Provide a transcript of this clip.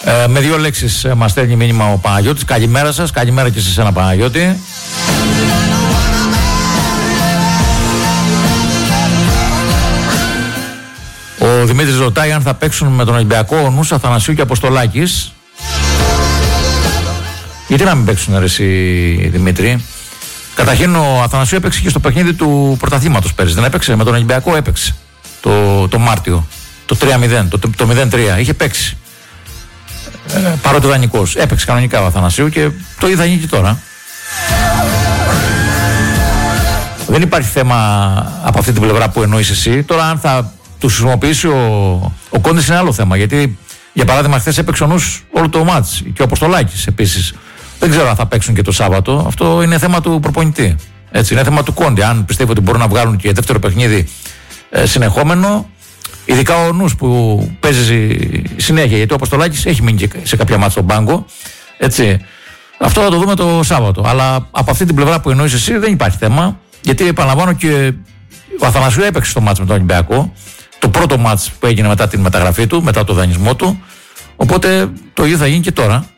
Με 2 λέξεις μας στέλνει μήνυμα ο Παναγιώτης. Καλημέρα σας, καλημέρα και σε εσένα Παναγιώτη. Ο Δημήτρης ρωτάει αν θα παίξουν με τον Ολυμπιακό ο Νους, Αθανασίου και Αποστολάκης. Γιατί να μην παίξουν ρε εσύ Δημήτρη? Καταρχήν ο Αθανασίου έπαιξε και στο παιχνίδι του πρωταθλήματος πέρυσι. Δεν έπαιξε? Με τον Ολυμπιακό έπαιξε το Μάρτιο, το 3-0, το 0-3. Είχε παίξει. Παρότι δανεικός. Έπαιξε κανονικά ο Αθανασίου και το ίδιο θα γίνει και τώρα. Δεν υπάρχει θέμα από αυτή την πλευρά που εννοείς εσύ. Τώρα αν θα του χρησιμοποιήσει ο Κόντης είναι άλλο θέμα. Γιατί για παράδειγμα χθες έπαιξε ο Νους όλο το μάτς και ο Αποστολάκης επίσης. Δεν ξέρω αν θα παίξουν και το Σάββατο. Αυτό είναι θέμα του προπονητή. Έτσι, είναι θέμα του Κόντι. Αν πιστεύω ότι μπορούν να βγάλουν και δεύτερο παιχνίδι συνεχόμενο, ειδικά ο Νους που παίζει συνέχεια, γιατί ο Αποστολάκης έχει μείνει και σε κάποια μάτς στον πάγκο. Έτσι. Αυτό θα το δούμε το Σάββατο. Αλλά από αυτή την πλευρά που εννοείς εσύ δεν υπάρχει θέμα. Γιατί επαναλαμβάνω και ο Αθανασίου έπαιξε στο μάτς με τον Ολυμπιακό. Το πρώτο μάτς που έγινε μετά την μεταγραφή του, μετά το δανεισμό του. Οπότε το ίδιο θα γίνει και τώρα.